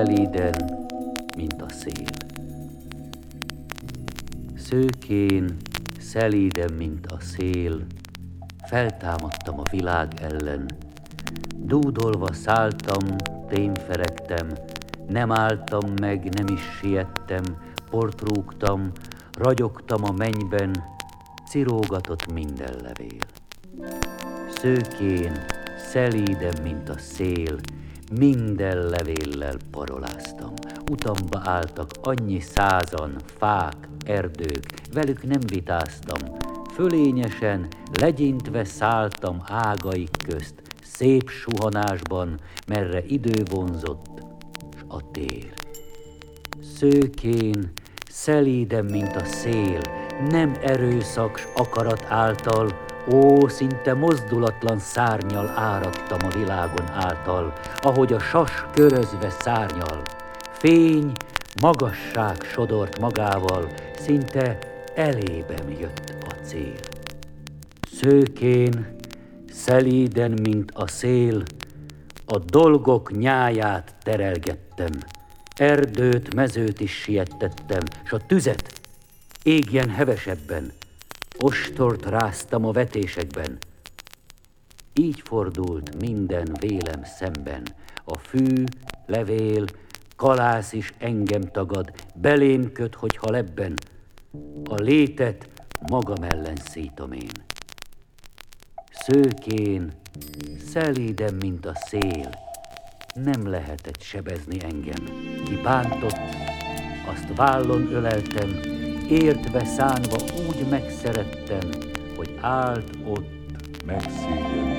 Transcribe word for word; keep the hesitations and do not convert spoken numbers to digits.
szelíden, mint a szél. Szőkén, szelíden, mint a szél, feltámadtam a világ ellen. Dúdolva szálltam, tényferegtem, nem álltam meg, nem is siettem, port rúgtam, ragyogtam a mennyben, cirógatott minden levél. Szőkén, szelíden, mint a szél, minden levéllel paroláztam. Utamba álltak annyi százan, fák, erdők, velük nem vitáztam. Fölényesen, legyintve szálltam ágaik közt, szép suhanásban, merre idő vonzott, s a tér. Szőkén, szelíden, mint a szél, nem erőszak s akarat által, ó, szinte mozdulatlan szárnnyal áradtam a világon által, ahogy a sas körözve szárnyal. Fény, magasság sodort magával, szinte elébem jött a cél. Szőkén, szelíden, mint a szél, a dolgok nyáját terelgettem, erdőt, mezőt is siettettem, s a tüzet égjen hevesebben, ostort ráztam a vetésekben. Így fordult minden vélem szemben, a fű, levél, kalász is engem tagad, belém köt, hogyha lebben, a létet magam ellen szítom én. Szőkén, szelíden, mint a szél, nem lehetett sebezni engem. Ki bántott, azt vállon öleltem, értve szánva úgy megszerettem, hogy állt ott megszégyen.